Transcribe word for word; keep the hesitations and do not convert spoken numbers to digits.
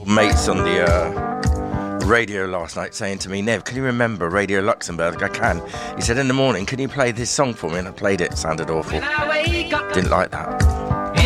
mates on the uh, radio last night saying to me, Nev, can you remember Radio Luxembourg? I can. He said, in the morning, can you play this song for me? And I played it. It sounded awful. Didn't like that.